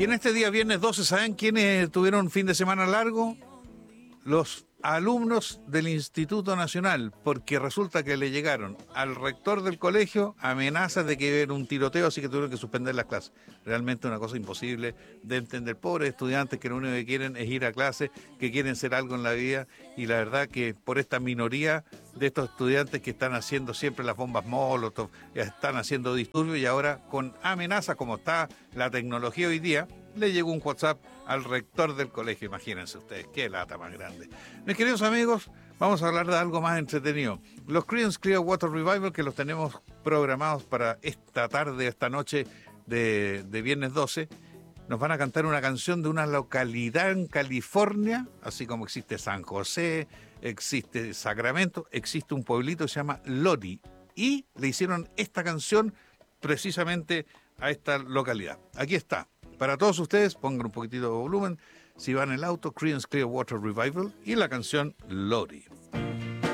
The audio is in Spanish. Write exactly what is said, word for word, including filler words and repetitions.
Y en este día, viernes doce, ¿saben quiénes tuvieron un fin de semana largo? Los alumnos del Instituto Nacional, porque resulta que le llegaron al rector del colegio amenazas de que iba a haber un tiroteo, así que tuvieron que suspender las clases. Realmente una cosa imposible de entender. Pobres estudiantes que lo único que quieren es ir a clase, que quieren ser algo en la vida, y la verdad que por esta minoría de estos estudiantes que están haciendo siempre las bombas Molotov, están haciendo disturbios, y ahora con amenazas como está la tecnología hoy día, le llegó un WhatsApp al rector del colegio. Imagínense ustedes, qué lata más grande. Mis queridos amigos, vamos a hablar de algo más entretenido. Los Creedence Clearwater Revival, que los tenemos programados para esta tarde, esta noche de, de viernes doce, nos van a cantar una canción de una localidad en California, así como existe San José, existe Sacramento, existe un pueblito que se llama Lodi, y le hicieron esta canción precisamente a esta localidad. Aquí está. Para todos ustedes, pongan un poquitito de volumen, si van en el auto, Creedence Clearwater Revival y la canción Lodi.